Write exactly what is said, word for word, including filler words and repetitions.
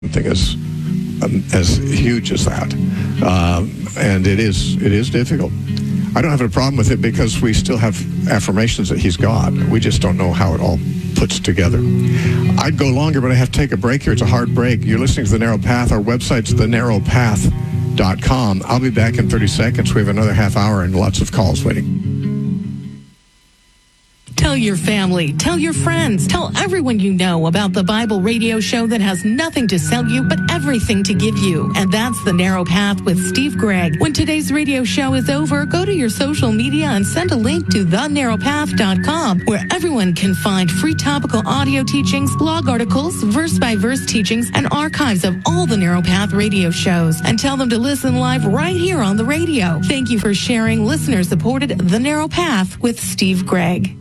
something as um, as huge as that, um, and it is it is difficult. I don't have a problem with it because we still have affirmations that he's God. We just don't know how it all puts together. I'd go longer, but I have to take a break here. It's a hard break. You're listening to The Narrow Path. Our website's the narrow path dot com. I'll be back in thirty seconds. We have another half hour and lots of calls waiting. Tell your family, tell your friends, tell everyone you know about the Bible radio show that has nothing to sell you but everything to give you. And that's The Narrow Path with Steve Gregg. When today's radio show is over, go to your social media and send a link to the narrow path dot com, where everyone can find free topical audio teachings, blog articles, verse-by-verse teachings, and archives of all the Narrow Path radio shows. And tell them to listen live right here on the radio. Thank you for sharing listener-supported The Narrow Path with Steve Gregg.